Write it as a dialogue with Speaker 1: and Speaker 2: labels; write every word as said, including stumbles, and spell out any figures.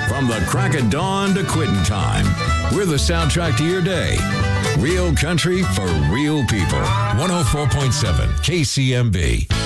Speaker 1: From the crack of dawn to quitting time, we're the soundtrack to your day. Real country for real people. one oh four point seven K C M B.